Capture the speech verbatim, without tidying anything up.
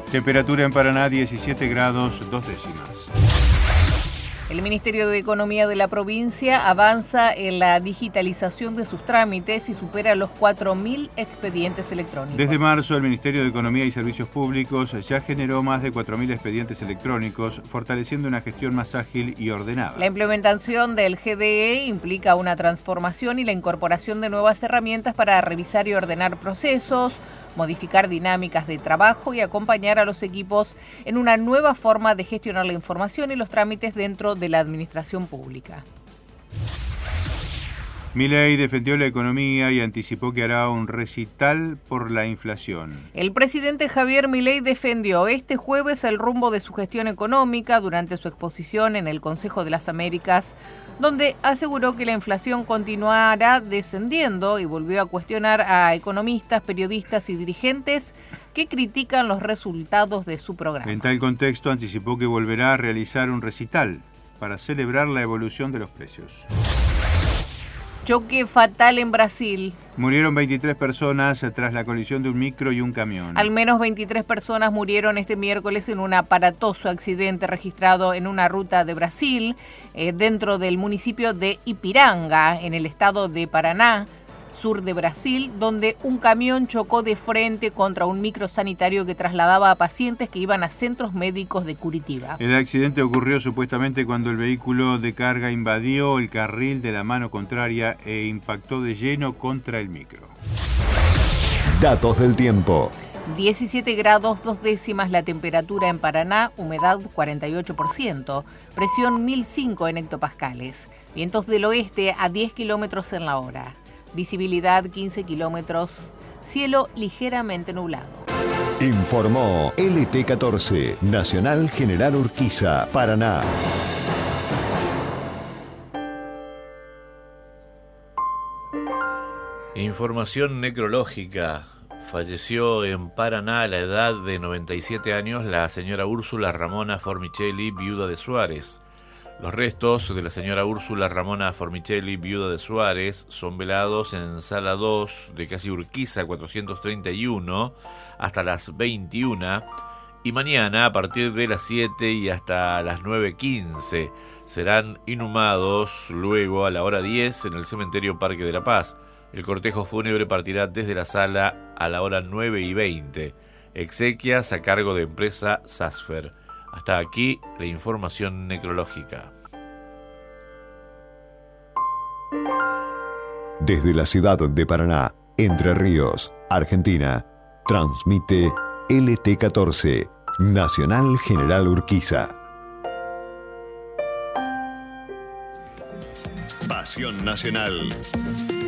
Temperatura en Paraná diecisiete grados dos décimas. El Ministerio de Economía de la provincia avanza en la digitalización de sus trámites y supera los cuatro mil expedientes electrónicos. Desde marzo, el Ministerio de Economía y Servicios Públicos ya generó más de cuatro mil expedientes electrónicos, fortaleciendo una gestión más ágil y ordenada. La implementación del G D E implica una transformación y la incorporación de nuevas herramientas para revisar y ordenar procesos, modificar dinámicas de trabajo y acompañar a los equipos en una nueva forma de gestionar la información y los trámites dentro de la administración pública. Milei defendió la economía y anticipó que hará un recital por la inflación. El presidente Javier Milei defendió este jueves el rumbo de su gestión económica durante su exposición en el Consejo de las Américas, donde aseguró que la inflación continuará descendiendo y volvió a cuestionar a economistas, periodistas y dirigentes que critican los resultados de su programa. En tal contexto, anticipó que volverá a realizar un recital para celebrar la evolución de los precios. Choque fatal en Brasil. Murieron veintitrés personas tras la colisión de un micro y un camión. Al menos veintitrés personas murieron este miércoles en un aparatoso accidente registrado en una ruta de Brasil, eh, dentro del municipio de Ipiranga, en el estado de Paraná, sur de Brasil, donde un camión chocó de frente contra un micro sanitario que trasladaba a pacientes que iban a centros médicos de Curitiba. El accidente ocurrió supuestamente cuando el vehículo de carga invadió el carril de la mano contraria e impactó de lleno contra el micro. Datos del tiempo. diecisiete grados dos décimas la temperatura en Paraná, humedad cuarenta y ocho por ciento, presión mil cinco en hectopascales, vientos del oeste a diez kilómetros en la hora. Visibilidad quince kilómetros, cielo ligeramente nublado. Informó L T catorce, Nacional General Urquiza, Paraná. Información necrológica. Falleció en Paraná a la edad de noventa y siete años la señora Úrsula Ramona Formicelli, viuda de Suárez. Los restos de la señora Úrsula Ramona Formicelli, viuda de Suárez, son velados en Sala dos de Calle Urquiza cuatrocientos treinta y uno hasta las veintiuna y mañana a partir de las siete y hasta las nueve quince serán inhumados luego a la hora diez en el cementerio Parque de la Paz. El cortejo fúnebre partirá desde la sala a la hora nueve y veinte. Exequias a cargo de empresa Sasfer. Hasta aquí la información necrológica. Desde la ciudad de Paraná, Entre Ríos, Argentina, transmite L T catorce, Nacional General Urquiza. Pasión Nacional.